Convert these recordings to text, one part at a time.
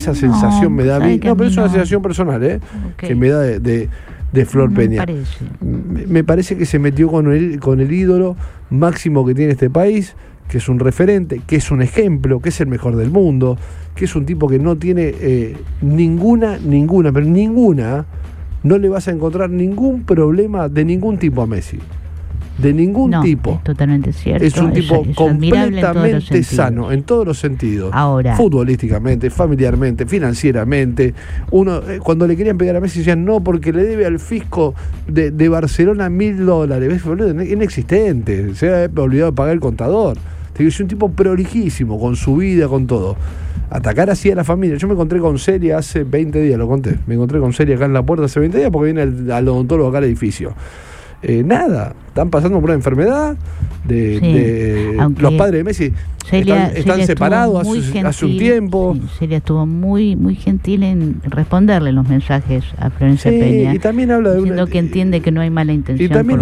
esa sensación me da a mí. No, pero es una sensación personal, que me da de Flor Peña. Me parece que se metió con el ídolo máximo que tiene este país, que es un referente, que es un ejemplo, que es el mejor del mundo, que es un tipo que no tiene ninguna, no le vas a encontrar ningún problema de ningún tipo a Messi. De ningún tipo. Es totalmente cierto. Es un tipo completamente sano en todos los sentidos. Ahora, futbolísticamente, familiarmente, financieramente. Uno, cuando le querían pegar a Messi, decían no, porque le debe al fisco de Barcelona $1.000. ¿Ves, boludo? Inexistente. Se ha olvidado de pagar el contador. Es un tipo prolijísimo, con su vida, con todo. Atacar así a la familia. Yo me encontré con Celia hace 20 días, lo conté. Me encontré con Celia acá en la puerta hace 20 días porque viene al odontólogo acá al edificio. Nada, están pasando por una enfermedad los padres de Messi Celia están separados hace un tiempo. Sí, Celia estuvo muy gentil en responderle los mensajes a Florencia Peña. Y también habla de diciendo que entiende que no hay mala intención. Y también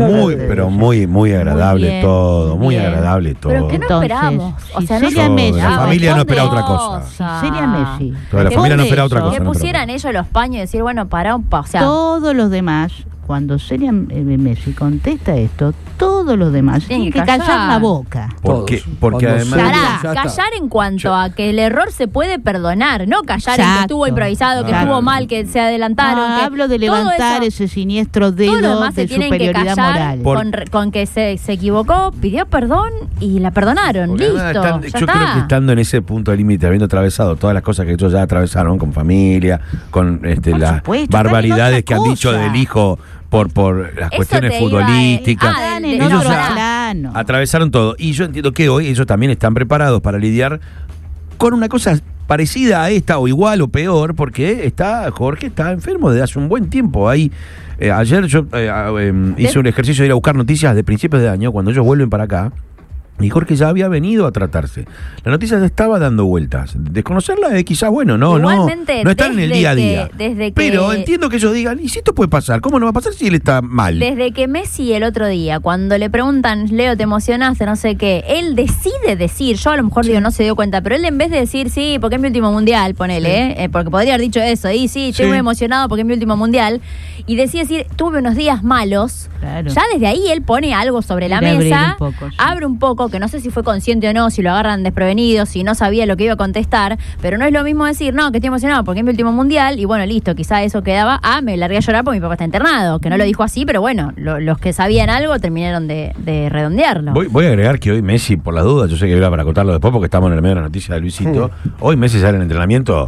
muy agradable, bien, todo, muy agradable todo. Pero que no esperamos. O sea, Celia Messi. La familia no espera otra cosa. Celia Messi. Toda la familia no espera otra cosa. Que pusieran ellos los paños y decir, bueno, pará un paso. O sea, todos los demás, cuando Celia Messi contesta esto, todos los demás tienen que callar la boca. Porque además callar en cuanto a que el error se puede perdonar, no callar en que estuvo improvisado, que estuvo mal, que se adelantaron. Hablo de levantar ese siniestro dedo de superioridad moral. Con que se equivocó, pidió perdón y la perdonaron. Listo. Yo creo que estando en ese punto de límite, habiendo atravesado todas las cosas que ellos ya atravesaron con familia, con las barbaridades que han dicho del hijo por las cuestiones futbolísticas. Ellos atravesaron todo. Y yo entiendo que hoy ellos también están preparados para lidiar con una cosa parecida a esta, o igual o peor, porque Jorge está enfermo desde hace un buen tiempo. Ahí ayer yo hice un ejercicio de ir a buscar noticias de principios de año, cuando ellos vuelven para acá. Y Jorge ya había venido a tratarse. La noticia ya estaba dando vueltas. Desconocerla es quizás bueno, no estar en el día a día. Pero entiendo que ellos digan, ¿y si esto puede pasar? ¿Cómo no va a pasar si él está mal? Desde que Messi el otro día, cuando le preguntan, Leo, ¿te emocionaste? No sé qué, él decide decir, yo a lo mejor digo, no se dio cuenta, pero él en vez de decir, sí, porque es mi último mundial, ponele, porque podría haber dicho eso, y sí, estoy muy emocionado porque es mi último mundial, y decide decir, tuve unos días malos, ya desde ahí él pone algo sobre la mesa, abre un poco, que no sé si fue consciente o no, si lo agarran desprevenido, si no sabía lo que iba a contestar, pero no es lo mismo decir, no, que estoy emocionado porque es mi último mundial, y bueno, listo, quizá eso quedaba, me largué a llorar porque mi papá está internado, que no lo dijo así, pero bueno, los que sabían algo terminaron de redondearlo. Voy a agregar que hoy Messi, por las dudas, yo sé que era para contarlo después porque estamos en el medio de la noticia de Luisito, hoy Messi sale en entrenamiento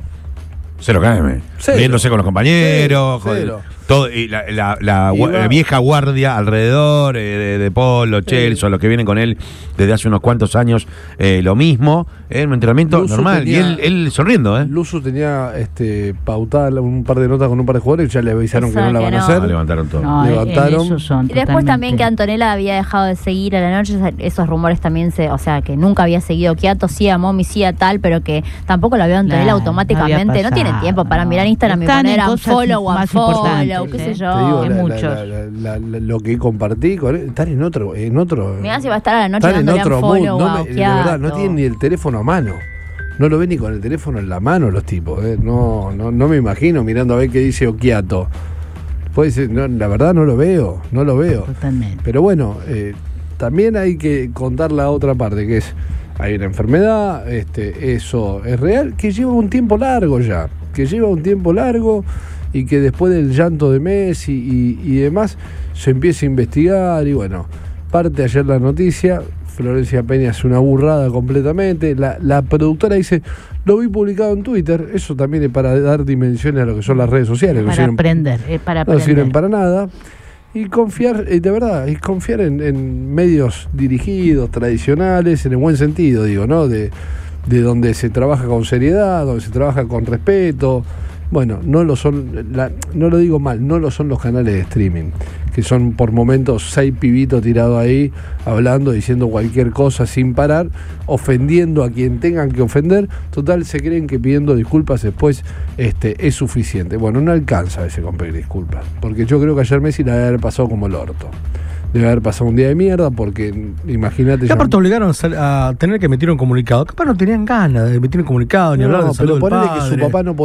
0 km, riéndose con los compañeros, todo, y la vieja guardia alrededor de Polo, Chelsea, los que vienen con él desde hace unos cuantos años, lo mismo, en un entrenamiento Luzu normal, tenía, y él sonriendo. Luzu tenía pautada un par de notas con un par de jugadores, ya le avisaron que no la van a hacer. Levantaron todo. Levantaron. Y después también que Antonella había dejado de seguir a la noche, esos rumores también que nunca había seguido Quiato, sí a Momi, sí a tal, pero que tampoco la vio Antonella automáticamente, no tiene tiempo para mirar Instagram y poner a follow o a follow, qué sé yo. Te digo, lo que compartí con él, estar en otro. Mirá si va a estar a la noche dándole un follow a de verdad, no tienen ni el teléfono a mano. No lo ven ni con el teléfono en la mano los tipos. No me imagino mirando a ver qué dice Occhiato. Puede ser, la verdad no lo veo. Totalmente. Pero bueno, también hay que contar la otra parte, que es, hay una enfermedad, eso es real, que lleva un tiempo largo ya. Y que después del llanto de Messi y demás se empieza a investigar y bueno, parte ayer la noticia, Florencia Peña hace una burrada completamente, la productora dice, lo vi publicado en Twitter, eso también es para dar dimensiones a lo que son las redes sociales, para aprender. No sirven para nada, y confiar, de verdad, confiar en medios dirigidos, tradicionales, en el buen sentido, digo, ¿no? De donde se trabaja con seriedad, donde se trabaja con respeto. Bueno, no lo son, no lo digo mal, no lo son los canales de streaming, que son por momentos 6 pibitos tirados ahí, hablando, diciendo cualquier cosa sin parar, ofendiendo a quien tengan que ofender. Total, se creen que pidiendo disculpas después es suficiente. Bueno, no alcanza a veces con pedir disculpas, porque yo creo que ayer Messi la debe haber pasado como el orto. Debe haber pasado un día de mierda, porque imagínate. ¿Qué aparte obligaron a tener que emitir un comunicado? Capaz no tenían ganas de emitir un comunicado ni hablar de salud del padre. Que su papá no podía